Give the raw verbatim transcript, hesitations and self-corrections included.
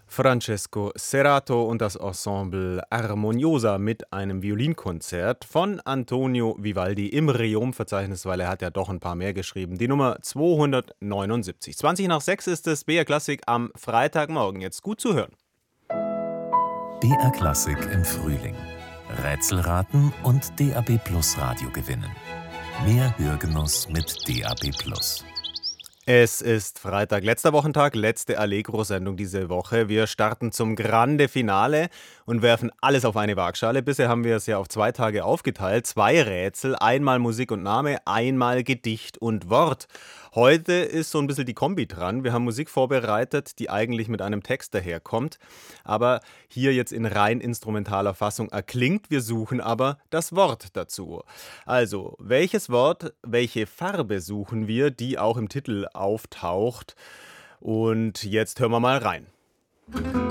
Francesco Serrato und das Ensemble Armoniosa mit einem Violinkonzert von Antonio Vivaldi im Reom-Verzeichnis, weil er hat ja doch ein paar mehr geschrieben. Die Nummer zweihundertneunundsiebzig. zwanzig nach sechs ist es, B R Klassik am Freitagmorgen. Jetzt gut zu hören. B R Klassik im Frühling. Rätselraten und D A B Plus Radio gewinnen. Mehr Hörgenuss mit D A B Plus. Es ist Freitag, letzter Wochentag, letzte Allegro-Sendung diese Woche. Wir starten zum Grande Finale und werfen alles auf eine Waagschale. Bisher haben wir es ja auf zwei Tage aufgeteilt. Zwei Rätsel, einmal Musik und Name, einmal Gedicht und Wort. Heute ist so ein bisschen die Kombi dran. Wir haben Musik vorbereitet, die eigentlich mit einem Text daherkommt, aber hier jetzt in rein instrumentaler Fassung erklingt. Wir suchen aber das Wort dazu. Also, welches Wort, welche Farbe suchen wir, die auch im Titel auftaucht? Und jetzt hören wir mal rein.